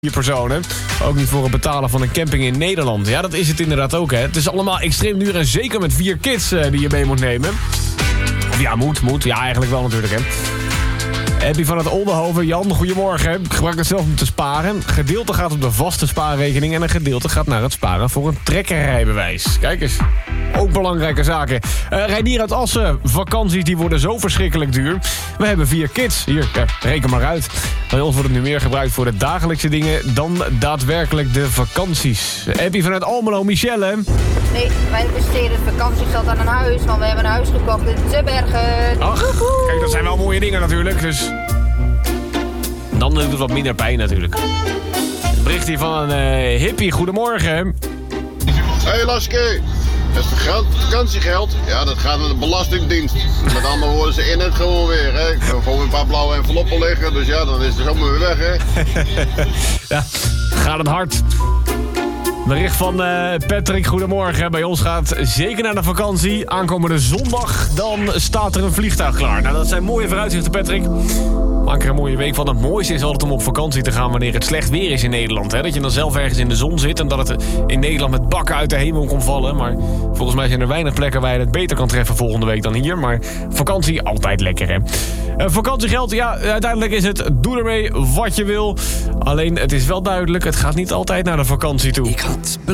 personen. Ook niet voor het betalen van een camping in Nederland. Ja, dat is het inderdaad ook, hè. Het is allemaal extreem duur en zeker met 4 kids die je mee moet nemen. Of ja, moet. Ja, eigenlijk wel natuurlijk, hè. Happy van het Oldenhoven. Jan, goedemorgen. Ik gebruik het zelf om te sparen. Een gedeelte gaat op de vaste spaarrekening en een gedeelte gaat naar het sparen voor een trekkerrijbewijs. Kijk eens. Ook belangrijke zaken. Reinier uit Assen. Vakanties die worden zo verschrikkelijk duur. We hebben 4 kids. Hier, reken maar uit. Bij ons wordt het nu meer gebruikt voor de dagelijkse dingen dan daadwerkelijk de vakanties. Happy vanuit Almelo, Michelle. Nee, wij besteden het vakantiegeld aan een huis, want we hebben een huis gekocht in Zeebergen. Ach, kijk, dat zijn wel mooie dingen natuurlijk, dus dan doet het wat minder pijn natuurlijk. Een bericht hier van een hippie, goedemorgen. Hey Laske, dat is het vakantiegeld. Ja, dat gaat naar de Belastingdienst. Met andere woorden, ze in het gewoon weer, hè. Ik heb gewoon een paar blauwe enveloppen liggen, dus ja, dan is het zomaar weer weg, hè. Ja, gaat het hard. Bericht van Patrick, goedemorgen. Bij ons gaat zeker naar de vakantie. Aankomende zondag, dan staat er een vliegtuig klaar. Nou, dat zijn mooie vooruitzichten, Patrick. Maak er een mooie week van. Het mooiste is altijd om op vakantie te gaan wanneer het slecht weer is in Nederland. Hè? Dat je dan zelf ergens in de zon zit en dat het in Nederland met bakken uit de hemel komt vallen. Maar volgens mij zijn er weinig plekken waar je het beter kan treffen volgende week dan hier. Maar vakantie, altijd lekker, hè. Vakantiegeld, ja, uiteindelijk is het doe ermee wat je wil. Alleen, het is wel duidelijk, het gaat niet altijd naar de vakantie toe.